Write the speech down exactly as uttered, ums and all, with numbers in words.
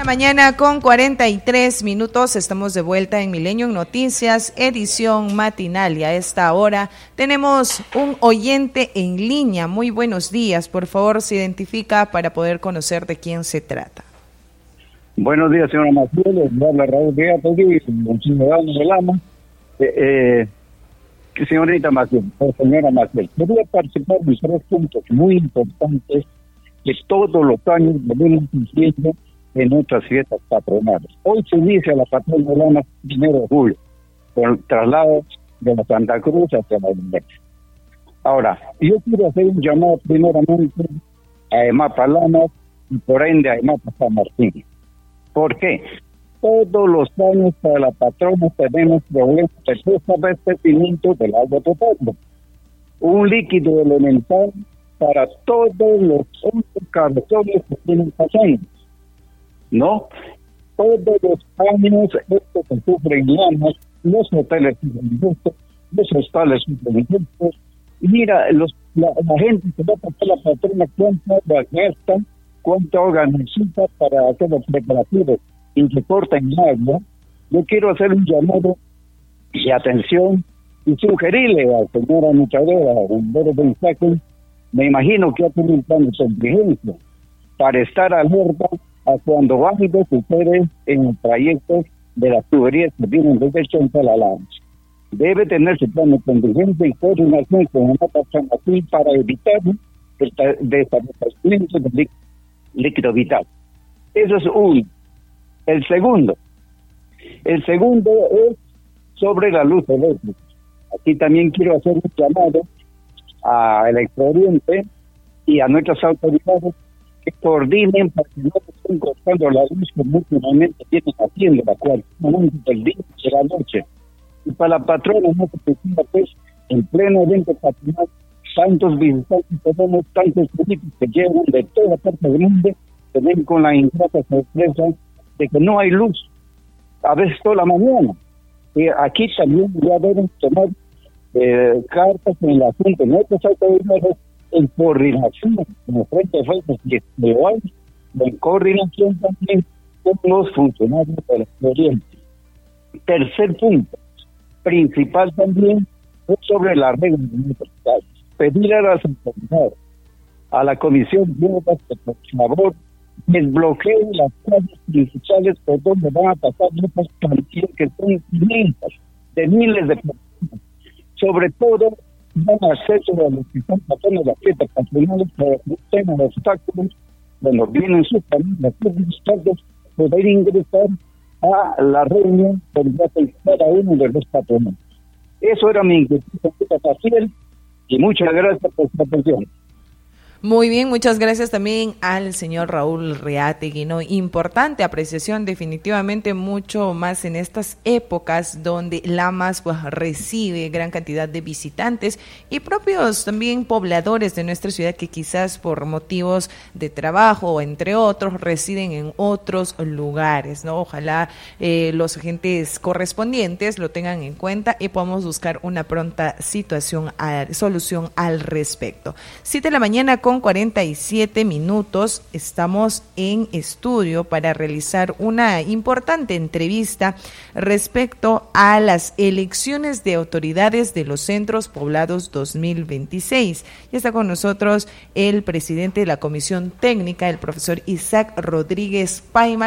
La mañana con cuarenta y tres minutos, estamos de vuelta en Milenio Noticias, edición matinal, y a esta hora tenemos un oyente en línea. Muy buenos días, por favor se identifica para poder conocer de quién se trata. Buenos días, señora Maciel, le habla Raúl Díaz, un ciudadano de Lama. Eh, eh, señorita Maciel, o señora Maciel, quería participar de tres puntos muy importantes que todos los años venimos diciendo en nuestras fiestas patronales. Hoy se inicia la patrona de Lama primero de julio, con el traslado de la Santa Cruz hacia la Inversa. Ahora, yo quiero hacer un llamado primeramente a EMAPA Lama y por ende a EMAPA San Martín. ¿Por qué? Todos los años para la patrona tenemos problemas de desabastecimiento del agua potable. Un líquido elemental para todos los carreteros que tienen pasando. ¿No? Todos los años esto se sufre en Llamas, los hoteles sufren injustos, los hostales sufren injustos. Y mira, los, la, la gente que va a pasar la patrona, cuánto agua gasta, cuánto agua necesita para hacer los preparativos y que corten el agua. Yo quiero hacer un llamado y atención y sugerirle al señor Anotadora, a Bombero Benzaco, me imagino que ha tenido un plan de contingencia para estar alerta a cuando algo sucede en el trayecto de las tuberías que vienen desde Chonta a la Lama. Debe tener su plan de contingencia y coordinación con una persona así para evitar el desabastecimiento del líquido vital. Eso es uno. El segundo, el segundo es sobre la luz eléctrica. Aquí también quiero hacer un llamado a Electrooriente y a nuestras autoridades que coordinen para que no estén cortando la luz como últimamente vienen haciendo, la cual momento del día y de la noche. Y para la patrona no se preocupa, pues, en pleno evento patronal, tantos visitantes tenemos, tantos turistas que llegan de toda parte del mundo, que ven con la ingrata sorpresa de que no hay luz, a veces toda la mañana. Y aquí también ya deben tomar eh, cartas en el asunto, nuestras autoridades en coordinación con el Frente de Fuerzas que lo hay, en coordinación también con los funcionarios del Oriente. Tercer punto, principal también, es sobre la regla universitaria. Pedir a las autoridades, a la Comisión Bióloga, que por favor desbloqueen las calles principales por donde van a pasar muchas cantidades que son inmensas, de miles de personas. Sobre todo, dan acceso a los que están pasando las fiestas patronales para que no tengan obstáculos cuando vienen sus familias, sus visitantes, poder ingresar a la reunión con cada uno de los patrones. Eso era mi inquietud, y muchas gracias por su atención. Muy bien, muchas gracias también al señor Raúl Reategui, ¿no? Importante apreciación, definitivamente mucho más en estas épocas donde Lamas pues recibe gran cantidad de visitantes y propios también pobladores de nuestra ciudad que quizás por motivos de trabajo, entre otros, residen en otros lugares, ¿no? Ojalá eh, los agentes correspondientes lo tengan en cuenta y podamos buscar una pronta situación, a, solución al respecto. Siete de la mañana con cuarenta y siete minutos, estamos en estudio para realizar una importante entrevista respecto a las elecciones de autoridades de los centros poblados dos mil veintiséis. Y está con nosotros el presidente de la Comisión Técnica, el profesor Isaac Rodríguez Paima,